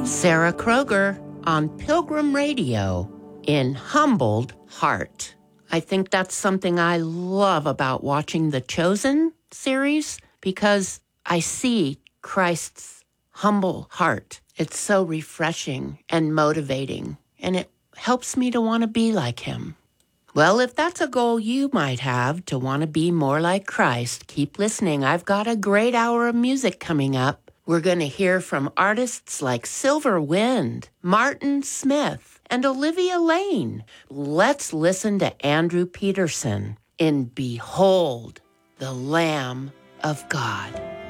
Sarah Kroger on Pilgrim Radio in Humbled Heart. I think that's something I love about watching the Chosen series because I see Christ's humble heart. It's so refreshing and motivating, and it helps me to want to be like him. Well, if that's a goal you might have to want to be more like Christ, keep listening. I've got a great hour of music coming up. We're going to hear from artists like Silver Wind, Martin Smith, and Olivia Lane. Let's listen to Andrew Peterson in Behold the Lamb of God.